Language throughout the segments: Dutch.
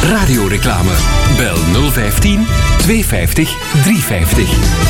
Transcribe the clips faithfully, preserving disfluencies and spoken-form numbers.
Radioreclame. Bel nul vijftien tweehonderdvijftig driehonderdvijftig.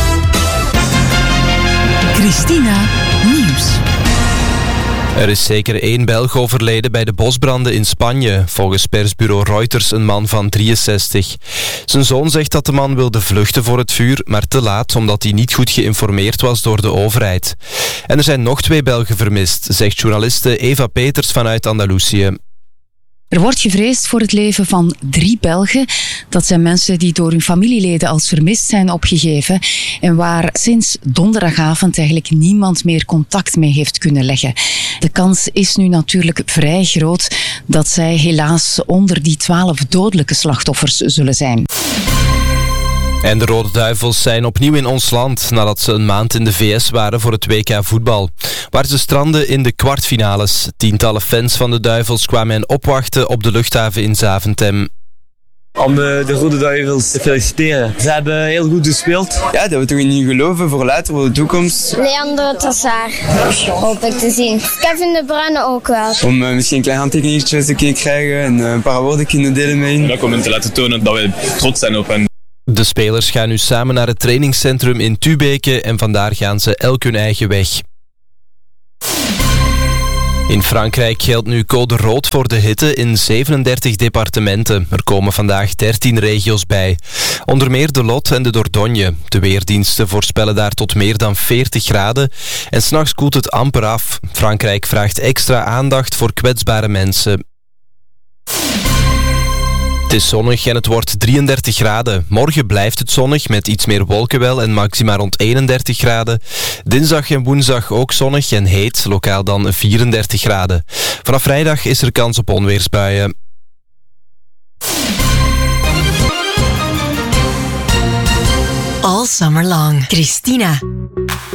Christina Nieuws. Er is zeker één Belg overleden bij de bosbranden in Spanje. Volgens persbureau Reuters een man van drieënzestig. Zijn zoon zegt dat de man wilde vluchten voor het vuur, maar te laat omdat hij niet goed geïnformeerd was door de overheid. En er zijn nog twee Belgen vermist, zegt journaliste Eva Peters vanuit Andalusië. Er wordt gevreesd voor het leven van drie Belgen. Dat zijn mensen die door hun familieleden als vermist zijn opgegeven en waar sinds donderdagavond eigenlijk niemand meer contact mee heeft kunnen leggen. De kans is nu natuurlijk vrij groot dat zij helaas onder die twaalf dodelijke slachtoffers zullen zijn. En de Rode Duivels zijn opnieuw in ons land nadat ze een maand in de V S waren voor het W K voetbal. Waar ze stranden in de kwartfinales. Tientallen fans van de Duivels kwamen hen opwachten op de luchthaven in Zaventem. Om de, de Rode Duivels te feliciteren. Ze hebben heel goed gespeeld. Ja, dat we toch in hun geloven voor later, voor de toekomst. Leandro Trossard, hoop ik te zien. Kevin De Bruyne ook wel. Om uh, misschien een klein handtekeningetje te kunnen krijgen en uh, een paar woorden kunnen delen met hen. Ook om hen te laten tonen dat we trots zijn op hen. De spelers gaan nu samen naar het trainingscentrum in Tubeke en vandaar gaan ze elk hun eigen weg. In Frankrijk geldt nu code rood voor de hitte in zevenendertig departementen. Er komen vandaag dertien regio's bij. Onder meer de Lot en de Dordogne. De weerdiensten voorspellen daar tot meer dan veertig graden. En 's nachts koelt het amper af. Frankrijk vraagt extra aandacht voor kwetsbare mensen. Het is zonnig en het wordt drieëndertig graden. Morgen blijft het zonnig met iets meer wolken wel en maxima rond eenendertig graden. Dinsdag en woensdag ook zonnig en heet, lokaal dan vierendertig graden. Vanaf vrijdag is er kans op onweersbuien. All summer long. Christina.